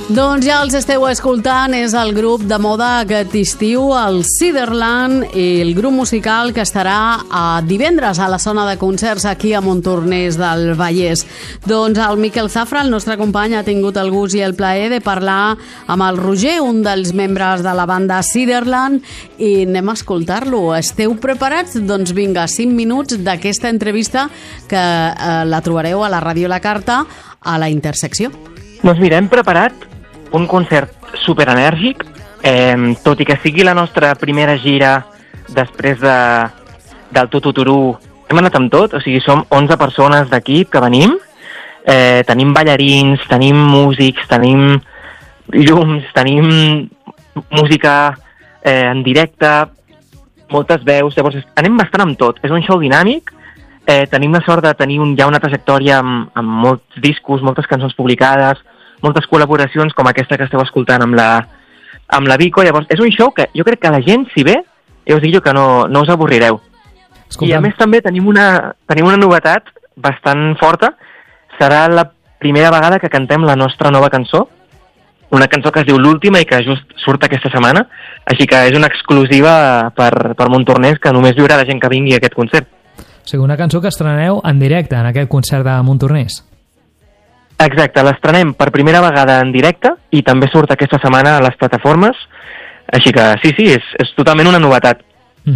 Doncs ja els esteu escoltant, és el grup de moda aquest estiu, el Ciderland, i el grup musical que estarà divendres a la zona de concerts aquí a Montornès del Vallès. Doncs el Miquel Zafra, el nostre company, ha tingut el gust i el plaer de parlar amb el Roger, un dels membres de la banda Ciderland, i anem a escoltar-lo. Esteu preparats? Doncs vinga, 5 minuts d'aquesta entrevista que la trobareu a la Ràdio La Carta a la Intersecció. Doncs mira, hem preparat un concert superenèrgic, tot i que sigui la nostra primera gira després del Tututurú. Hem anat amb tot, o sigui, som 11 persones d'equip que venim, tenim ballarins, tenim músics, tenim llums, tenim música en directe, moltes veus, llavors anem bastant amb tot. És un show dinàmic, tenim la sort de tenir ja una trajectòria amb molts discos, moltes cançons publicades, moltes col·laboracions com aquesta que esteu escoltant amb la Vico. Llavors, és un show que jo crec que la gent, si ve, ja us dic jo que no us avorrireu. Escolta'm. I a més també tenim una novetat bastant forta. Serà la primera vegada que cantem la nostra nova cançó, una cançó que es diu L'Última i que just surt aquesta setmana, així que és una exclusiva per Montornès, que només viurà la gent que vingui a aquest concert. O sigui, una cançó que estreneu en directe en aquest concert de Montornès. Exacte, l'estrenem per primera vegada en directe i també surt aquesta setmana a les plataformes, així que sí, és totalment una novetat.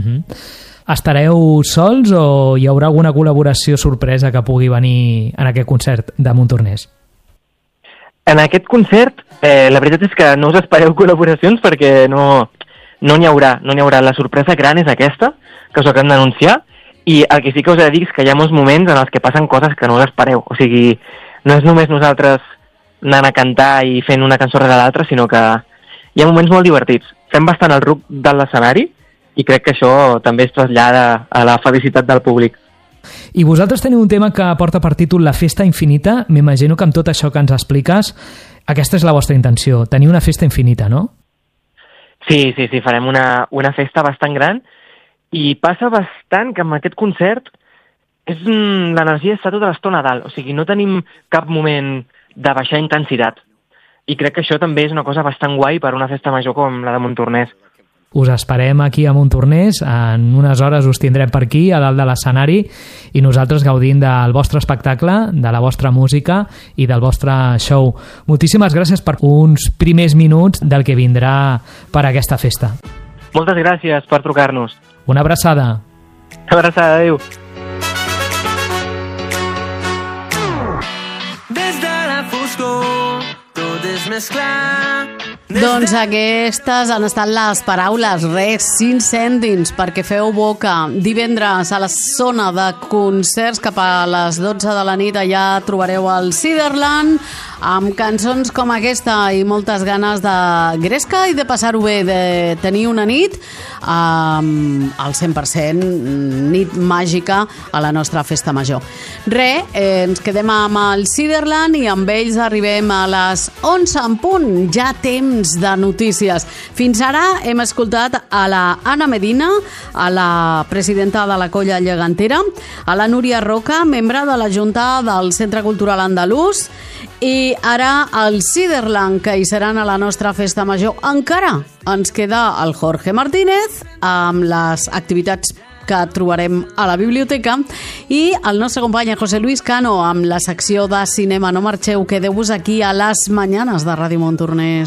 Estareu sols o hi haurà alguna col·laboració sorpresa que pugui venir en aquest concert de Montornès? En aquest concert, la veritat és que no us espereu col·laboracions perquè no n'hi haurà. La sorpresa gran és aquesta, que us acabem d'anunciar, i el que sí que us he de dir és que hi ha molts moments en els que passen coses que no us espereu. O sigui, no és només nosaltres anant a cantar i fent una cançó rere l'altra, sinó que hi ha moments molt divertits. Fem bastant el ruc de l'escenari i crec que això també es trasllada a la felicitat del públic. I vosaltres teniu un tema que porta per títol La Festa Infinita. M'imagino que amb tot això que ens expliques, aquesta és la vostra intenció, tenir una festa infinita, no? Sí, farem una festa bastant gran i passa bastant que amb aquest concert l'energia està tota l'estona a dalt, o sigui, no tenim cap moment de baixar intensitat. I crec que això també és una cosa bastant guai per una festa major com la de Montornès. Us esperem aquí a Montornès, en unes hores us tindrem per aquí, a dalt de l'escenari, i nosaltres gaudint del vostre espectacle, de la vostra música i del vostre show. Moltíssimes gràcies per uns primers minuts del que vindrà per aquesta festa. Moltes gràcies per trucar-nos. Una abraçada. Una abraçada, adéu. Més clar. Doncs aquestes han estat les paraules, res, 5 cèntims perquè feu boca. Divendres a la zona de concerts cap a les 12 de la nit allà trobareu el Ciderland amb cançons com aquesta i moltes ganes de gresca i de passar-ho bé, de tenir una nit al 100% nit màgica a la nostra festa major. Ens quedem amb el Ciderland i amb ells arribem a les 11 en punt, ja temps de notícies. Fins ara hem escoltat a la Anna Medina, a la presidenta de la Colla Gegantera, a la Núria Roca, membre de la Junta del Centre Cultural Andalús, i ara el Ciderland, que hi seran a la nostra festa major. Encara ens queda el Jorge Martínez amb les activitats que trobarem a la biblioteca i el nostre company José Luis Cano amb la secció de cinema. No marxeu, quedeu-vos aquí a les Mañanes de Ràdio Montornès.